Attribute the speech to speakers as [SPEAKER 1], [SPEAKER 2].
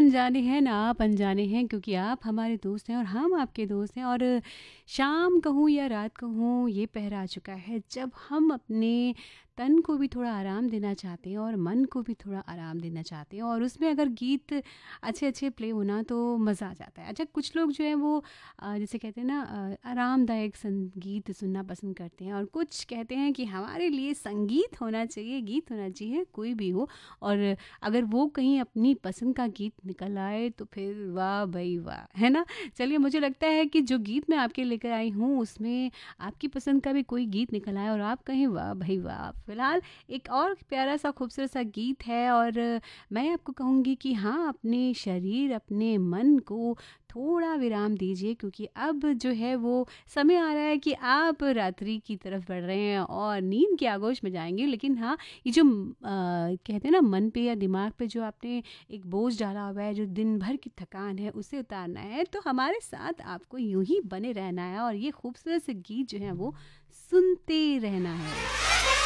[SPEAKER 1] अनजाने हैं ना आप अनजाने हैं क्योंकि आप हमारे दोस्त हैं और हम आपके दोस्त हैं। और शाम कहूँ या रात कहूँ ये पहर आ चुका है जब हम अपने तन को भी थोड़ा आराम देना चाहते हैं और मन को भी थोड़ा आराम देना चाहते हैं, और उसमें अगर गीत अच्छे अच्छे प्ले होना तो मज़ा आ जाता है। अच्छा, कुछ लोग जो है वो जैसे कहते हैं ना आरामदायक संगीत सुनना पसंद करते हैं, और कुछ कहते हैं कि हमारे लिए संगीत होना चाहिए, गीत होना चाहिए, कोई भी हो। और अगर वो कहीं अपनी पसंद का गीत निकल आए तो फिर वाह भाई वाह, है ना। चलिए, मुझे लगता है कि जो गीत मैं आपके लेकर आई हूँ उसमें आपकी पसंद का भी कोई गीत निकल आए और आप कहें वाह भाई वाह। फिलहाल एक और प्यारा सा खूबसूरत सा गीत है, और मैं आपको कहूँगी कि हाँ, अपने शरीर अपने मन को थोड़ा विराम दीजिए, क्योंकि अब जो है वो समय आ रहा है कि आप रात्रि की तरफ बढ़ रहे हैं और नींद के आगोश में जाएंगे। लेकिन हाँ, ये जो कहते हैं ना मन पे या दिमाग पे जो आपने एक बोझ डाला हुआ है, जो दिन भर की थकान है, उसे उतारना है, तो हमारे साथ आपको यूं ही बने रहना है और ये खूबसूरत से गीत जो है वो सुनते रहना है।